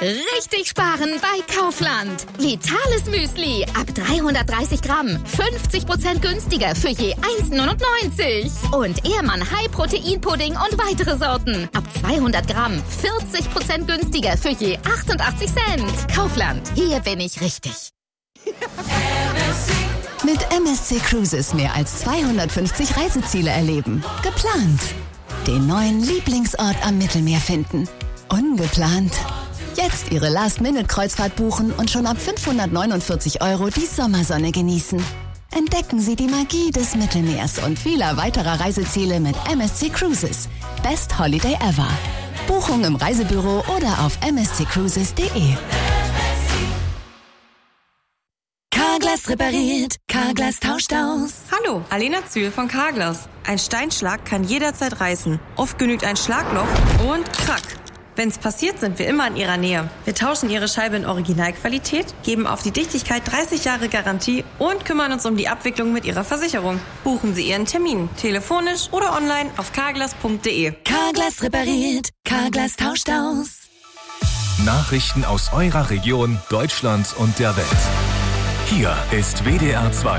Richtig sparen bei Kaufland. Vitales Müsli ab 330 Gramm. 50% günstiger für je 1,99. Und Ehrmann High-Protein-Pudding und weitere Sorten. Ab 200 Gramm. 40% günstiger für je 88 Cent. Kaufland. Hier bin ich richtig. Mit MSC Cruises mehr als 250 Reiseziele erleben. Geplant. Den neuen Lieblingsort am Mittelmeer finden. Ungeplant. Jetzt Ihre Last-Minute-Kreuzfahrt buchen und schon ab 549 € die Sommersonne genießen. Entdecken Sie die Magie des Mittelmeers und vieler weiterer Reiseziele mit MSC Cruises. Best Holiday ever. Buchung im Reisebüro oder auf msccruises.de. Carglass repariert, Carglass tauscht aus. Hallo, Alena Zühl von Carglass. Ein Steinschlag kann jederzeit reißen. Oft genügt ein Schlagloch und krack. Wenn's passiert, sind wir immer in Ihrer Nähe. Wir tauschen Ihre Scheibe in Originalqualität, geben auf die Dichtigkeit 30 Jahre Garantie und kümmern uns um die Abwicklung mit Ihrer Versicherung. Buchen Sie Ihren Termin, telefonisch oder online auf carglass.de. Carglass repariert, Carglass tauscht aus. Nachrichten aus eurer Region, Deutschland und der Welt. Hier ist WDR 2.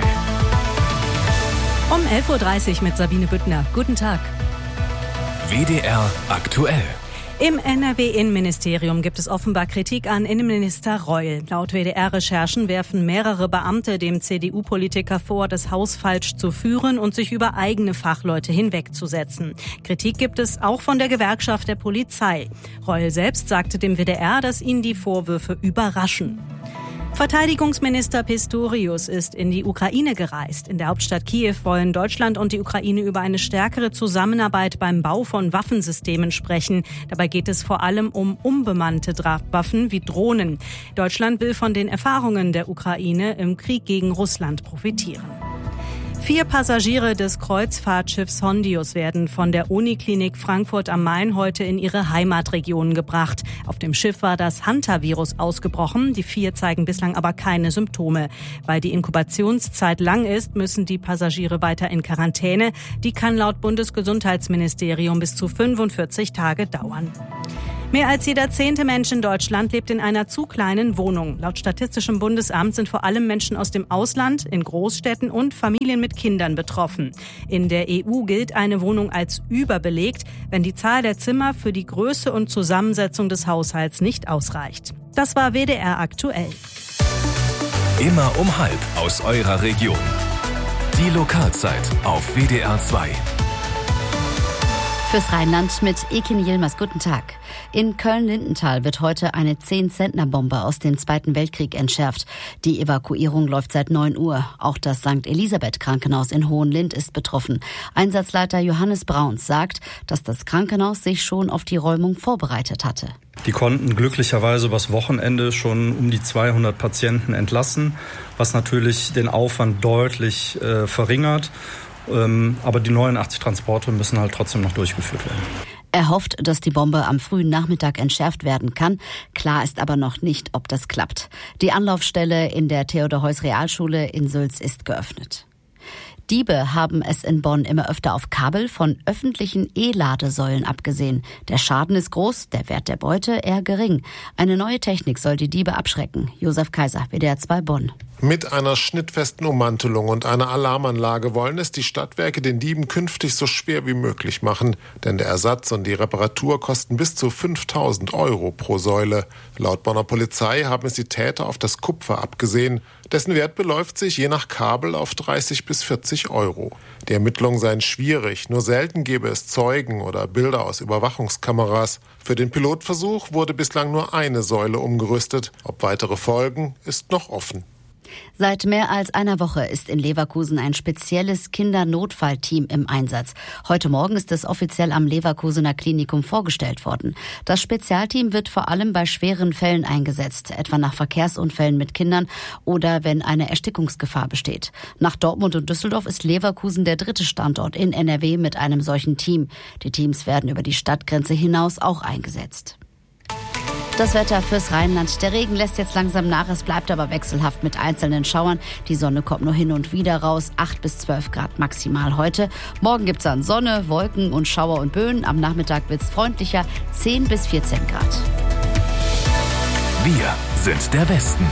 Um 11.30 Uhr mit Sabine Büttner. Guten Tag. WDR aktuell. Im NRW-Innenministerium gibt es offenbar Kritik an Innenminister Reul. Laut WDR-Recherchen werfen mehrere Beamte dem CDU-Politiker vor, das Haus falsch zu führen und sich über eigene Fachleute hinwegzusetzen. Kritik gibt es auch von der Gewerkschaft der Polizei. Reul selbst sagte dem WDR, dass ihn die Vorwürfe überraschen. Verteidigungsminister Pistorius ist in die Ukraine gereist. In der Hauptstadt Kiew wollen Deutschland und die Ukraine über eine stärkere Zusammenarbeit beim Bau von Waffensystemen sprechen. Dabei geht es vor allem um unbemannte Waffen wie Drohnen. Deutschland will von den Erfahrungen der Ukraine im Krieg gegen Russland profitieren. 4 Passagiere des Kreuzfahrtschiffs Hondius werden von der Uniklinik Frankfurt am Main heute in ihre Heimatregion gebracht. Auf dem Schiff war das Hantavirus ausgebrochen. Die 4 zeigen bislang aber keine Symptome. Weil die Inkubationszeit lang ist, müssen die Passagiere weiter in Quarantäne. Die kann laut Bundesgesundheitsministerium bis zu 45 Tage dauern. Mehr als jeder 10. Mensch in Deutschland lebt in einer zu kleinen Wohnung. Laut Statistischem Bundesamt sind vor allem Menschen aus dem Ausland, in Großstädten und Familien mit Kindern betroffen. In der EU gilt eine Wohnung als überbelegt, wenn die Zahl der Zimmer für die Größe und Zusammensetzung des Haushalts nicht ausreicht. Das war WDR aktuell. Immer um 12:30 aus eurer Region. Die Lokalzeit auf WDR 2. Fürs Rheinland mit Ekin Yilmaz. Guten Tag. In Köln-Lindenthal wird heute eine 10-Zentner-Bombe aus dem Zweiten Weltkrieg entschärft. Die Evakuierung läuft seit 9 Uhr. Auch das St. Elisabeth-Krankenhaus in Hohenlind ist betroffen. Einsatzleiter Johannes Brauns sagt, dass das Krankenhaus sich schon auf die Räumung vorbereitet hatte. Die konnten glücklicherweise übers Wochenende schon um die 200 Patienten entlassen, was natürlich den Aufwand deutlich verringert. Aber die 89 Transporte müssen halt trotzdem noch durchgeführt werden. Er hofft, dass die Bombe am frühen Nachmittag entschärft werden kann. Klar ist aber noch nicht, ob das klappt. Die Anlaufstelle in der Theodor-Heuss-Realschule in Sülz ist geöffnet. Diebe haben es in Bonn immer öfter auf Kabel von öffentlichen E-Ladesäulen abgesehen. Der Schaden ist groß, der Wert der Beute eher gering. Eine neue Technik soll die Diebe abschrecken. Josef Kaiser, WDR 2 Bonn. Mit einer schnittfesten Ummantelung und einer Alarmanlage wollen es die Stadtwerke den Dieben künftig so schwer wie möglich machen. Denn der Ersatz und die Reparatur kosten bis zu 5.000 € pro Säule. Laut Bonner Polizei haben es die Täter auf das Kupfer abgesehen. Dessen Wert beläuft sich je nach Kabel auf 30 bis 40 €. Die Ermittlungen seien schwierig. Nur selten gäbe es Zeugen oder Bilder aus Überwachungskameras. Für den Pilotversuch wurde bislang nur eine Säule umgerüstet. Ob weitere folgen, ist noch offen. Seit mehr als einer Woche ist in Leverkusen ein spezielles Kindernotfallteam im Einsatz. Heute Morgen ist es offiziell am Leverkusener Klinikum vorgestellt worden. Das Spezialteam wird vor allem bei schweren Fällen eingesetzt, etwa nach Verkehrsunfällen mit Kindern oder wenn eine Erstickungsgefahr besteht. Nach Dortmund und Düsseldorf ist Leverkusen der 3. Standort in NRW mit einem solchen Team. Die Teams werden über die Stadtgrenze hinaus auch eingesetzt. Das Wetter fürs Rheinland. Der Regen lässt jetzt langsam nach, es bleibt aber wechselhaft mit einzelnen Schauern. Die Sonne kommt nur hin und wieder raus, 8 bis 12 Grad maximal heute. Morgen gibt's dann Sonne, Wolken und Schauer und Böen. Am Nachmittag wird's freundlicher, 10 bis 14 Grad. Wir sind der Westen.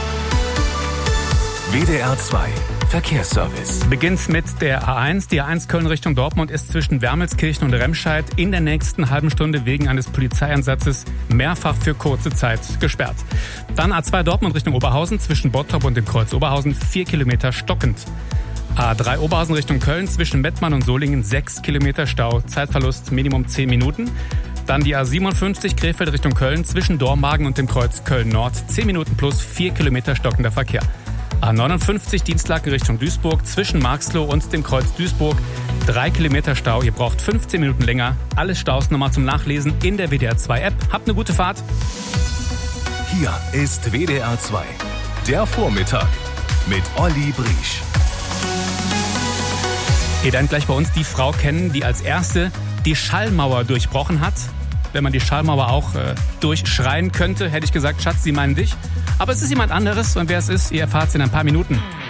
WDR 2 Verkehrsservice. Beginnt mit der A1. Die A1 Köln Richtung Dortmund ist zwischen Wermelskirchen und Remscheid in der nächsten halben Stunde wegen eines Polizeieinsatzes mehrfach für kurze Zeit gesperrt. Dann A2 Dortmund Richtung Oberhausen zwischen Bottrop und dem Kreuz Oberhausen 4 Kilometer stockend. A3 Oberhausen Richtung Köln zwischen Mettmann und Solingen 6 Kilometer Stau, Zeitverlust Minimum 10 Minuten. Dann die A57 Krefeld Richtung Köln zwischen Dormagen und dem Kreuz Köln Nord 10 Minuten plus 4 Kilometer stockender Verkehr. A59 Dienstlaken Richtung Duisburg zwischen Marxloh und dem Kreuz Duisburg 3 Kilometer Stau. Ihr braucht 15 Minuten länger. Alle Staus nochmal zum Nachlesen in der WDR 2 App. Habt eine gute Fahrt. Hier ist WDR 2, der Vormittag mit Olli Briesch. Ihr lernt gleich bei uns die Frau kennen, die als erste die Schallmauer durchbrochen hat. Wenn man die Schallmauer auch durchschreien könnte, hätte ich gesagt, Schatz, sie meinen dich. Aber es ist jemand anderes und wer es ist, ihr erfahrt es in ein paar Minuten.